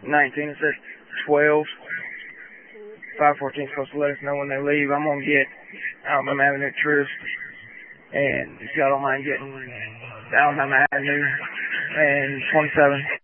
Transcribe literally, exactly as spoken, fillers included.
nineteen, it says twelve. five fourteen is supposed to let us know when they leave. I'm going to get Alabama Avenue Trist. And if y'all don't mind getting Alabama Avenue and twenty-seven.